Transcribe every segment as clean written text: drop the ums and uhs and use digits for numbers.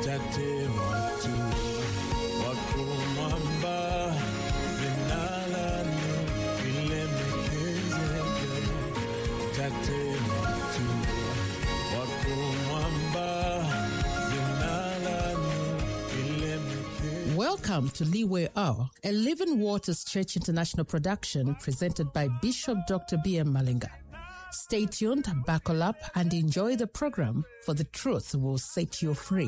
tate watu wako mwamba zinalanu ilemekezeke tate watu wako mwamba zinalanu ilemekezeke. Welcome to Leeway Hour, a Living Waters Church International production presented by Bishop Dr. B.M. Malinga. Stay tuned, buckle up, and enjoy the program, for the truth will set you free.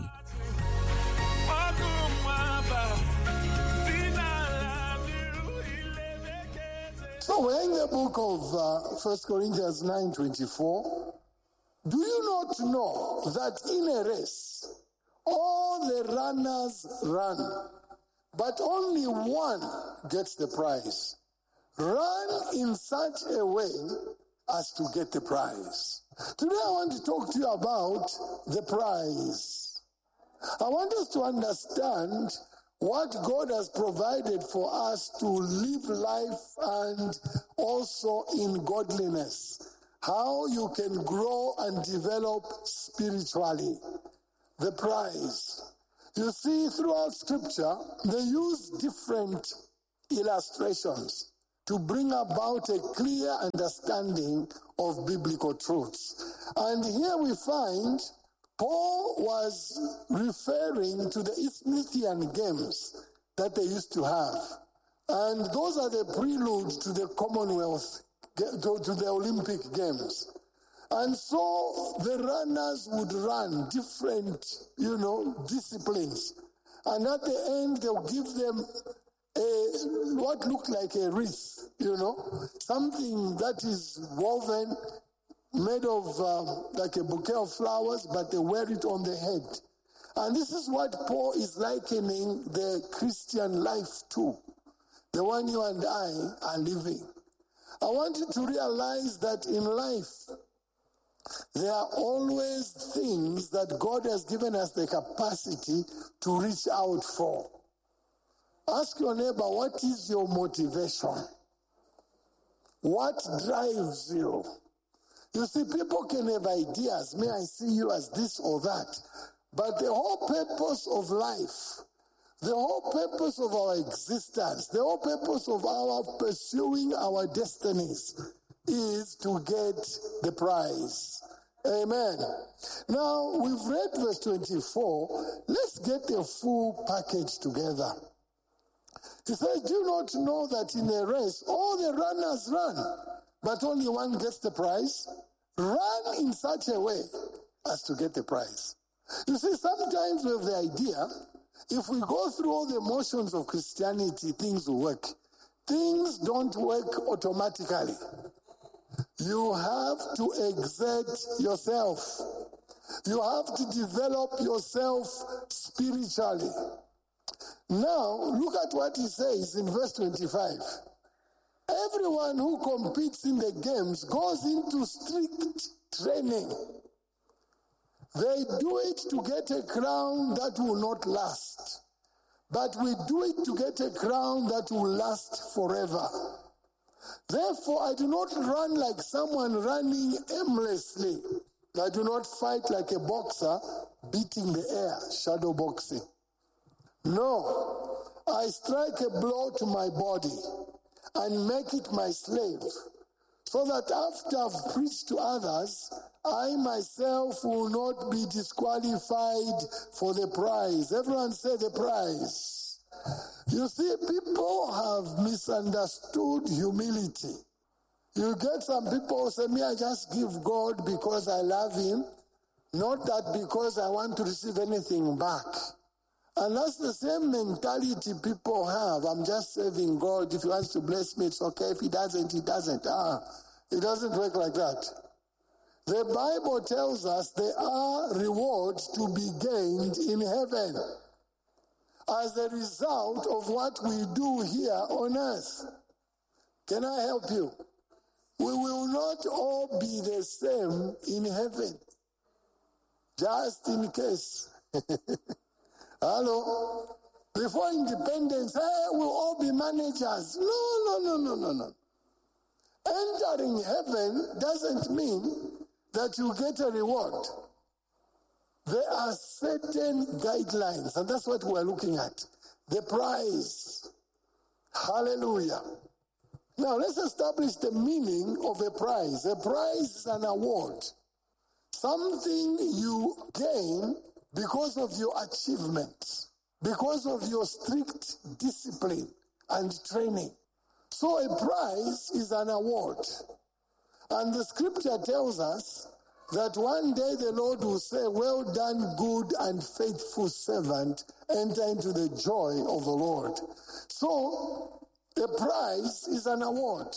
So we're in the book of 1 Corinthians 9:24. Do you not know that in a race, all the runners run, but only one gets the prize? Run in such a way as to get the prize. Today I want to talk to you about the prize. I want us to understand what God has provided for us to live life and also in godliness. How you can grow and develop spiritually. The prize. You see, throughout Scripture, they use different illustrations to bring about a clear understanding of biblical truths. And here we find Paul was referring to the Isthmian Games that they used to have. And those are the prelude to the Commonwealth, to the Olympic Games. And so the runners would run different, disciplines. And at the end, they'll give them what looked like a wreath, something that is woven, made of like a bouquet of flowers, but they wear it on the head. And this is what Paul is likening the Christian life to, the one you and I are living. I want you to realize that in life, there are always things that God has given us the capacity to reach out for. Ask your neighbor, what is your motivation? What drives you? You see, people can have ideas. May I see you as this or that? But the whole purpose of life, the whole purpose of our existence, the whole purpose of our pursuing our destinies is to get the prize. Amen. Now, we've read verse 24. Let's get the full package together. He says, do you not know that in a race, all the runners run, but only one gets the prize? Run in such a way as to get the prize. You see, sometimes we have the idea, if we go through all the motions of Christianity, things will work. Things don't work automatically. You have to exert yourself. You have to develop yourself spiritually. Now, look at what he says in verse 25. Everyone who competes in the games goes into strict training. They do it to get a crown that will not last. But we do it to get a crown that will last forever. Therefore, I do not run like someone running aimlessly. I do not fight like a boxer beating the air, shadow boxing. No, I strike a blow to my body and make it my slave, so that after I've preached to others, I myself will not be disqualified for the prize. Everyone say the prize. You see, people have misunderstood humility. You get some people who say, I just give God because I love Him, not that because I want to receive anything back. And that's the same mentality people have. I'm just serving God. If He wants to bless me, it's okay. If He doesn't, He doesn't. It doesn't work like that. The Bible tells us there are rewards to be gained in heaven as a result of what we do here on earth. Can I help you? We will not all be the same in heaven. Just in case. Hello? Before independence, we'll all be managers. No. Entering heaven doesn't mean that you get a reward. there are certain guidelines, and that's what we're looking at. The prize. Hallelujah. Now, let's establish the meaning of a prize. A prize is an award. Something you gain because of your achievements, because of your strict discipline and training. So a prize is an award. And the scripture tells us that one day the Lord will say, well done, good and faithful servant, enter into the joy of the Lord. So a prize is an award.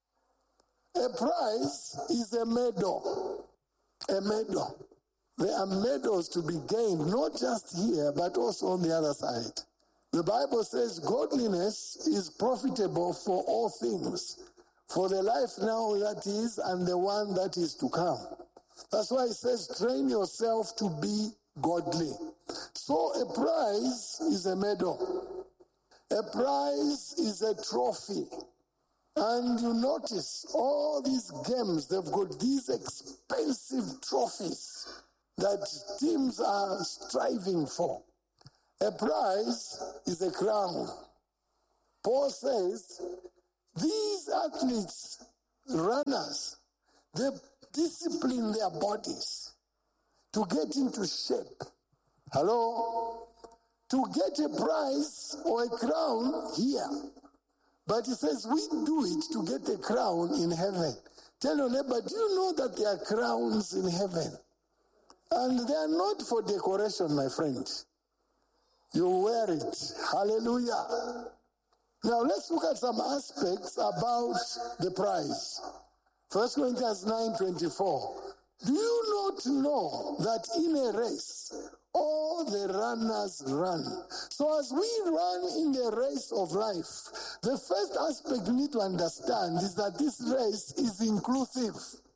A prize is a medal. A medal. There are medals to be gained, not just here, but also on the other side. The Bible says godliness is profitable for all things, for the life now that is and the one that is to come. That's why it says, train yourself to be godly. So a prize is a medal. A prize is a trophy. And you notice all these games, they've got these expensive trophies that teams are striving for. A prize is a crown. Paul says, these athletes, runners, they discipline their bodies to get into shape. Hello? To get a prize or a crown here. But he says, we do it to get a crown in heaven. Tell your neighbor, do you know that there are crowns in heaven? And they are not for decoration, my friend. You wear it. Hallelujah. Now let's look at some aspects about the prize. 1 Corinthians 9:24. Do you not know that in a race, all the runners run? So as we run in the race of life, the first aspect you need to understand is that this race is inclusive.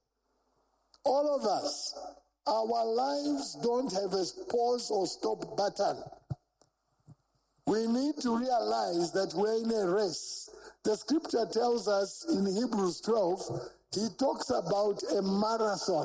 All of us, our lives don't have a pause or stop button. We need to realize that we're in a race. The scripture tells us in Hebrews 12, he talks about a marathon.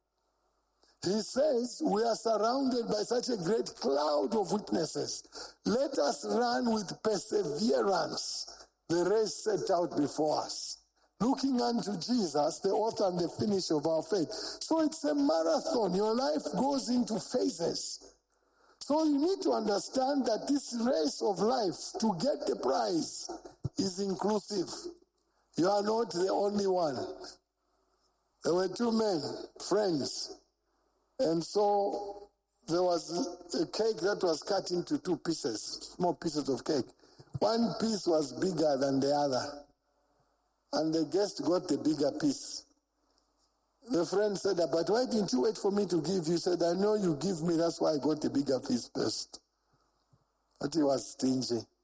He says, we are surrounded by such a great cloud of witnesses. Let us run with perseverance the race set out before us, looking unto Jesus, the author and the finisher of our faith. So it's a marathon. Your life goes into phases. So you need to understand that this race of life, to get the prize, is inclusive. You are not the only one. There were two men, friends, and so there was a cake that was cut into two pieces, small pieces of cake. One piece was bigger than the other, and the guest got the bigger piece. The friend said, but why didn't you wait for me to give you? He said, I know you give me, that's why I got the bigger piece first. But he was stingy.